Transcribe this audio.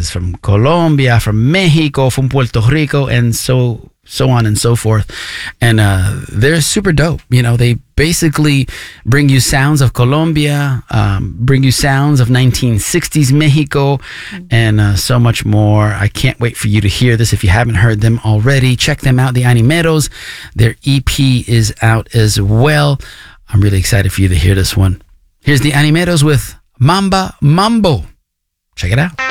places, from Colombia, from Mexico, from Puerto Rico, and so on and so forth. And they're super dope. You know, they basically bring you sounds of Colombia, bring you sounds of 1960s Mexico, and so much more. I can't wait for you to hear this. If you haven't heard them already, check them out, the Animeros. Their EP is out as well. I'm really excited for you to hear this one. Here's the Animeros with Mamba Mambo. Check it out.